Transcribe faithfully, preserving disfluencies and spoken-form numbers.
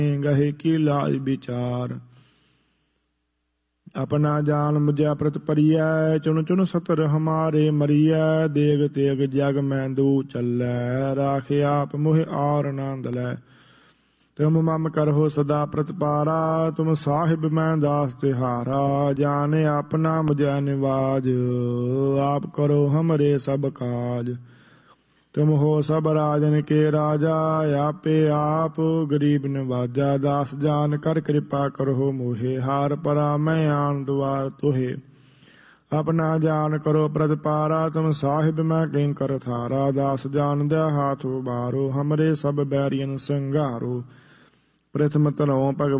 गहे की लाज विचार। अपना जान मुझे प्रत परिया चुन चुन सतर हमारे मरिया। देग तेग जग में दू चलै राखे आप मोह और नंद लै। तुम मम करहो सदा प्रतिपारा तुम साहिब मैं दास तिहारा। जाने अपना मुझे निवाज आप करो हमरे सब काज। तुम हो सब राजन के राजा आपे आप गरीब नवाजा। दास जान कर कृपा करो मोहे हार परा मैं आन द्वार तुहे। अपना जान करो प्रतिपारा तुम साहिब मैं किंकर थारा। दास जान दया हाथ उबारो हमरे सब बैरियन संगारो। प्रथम तनों भगवान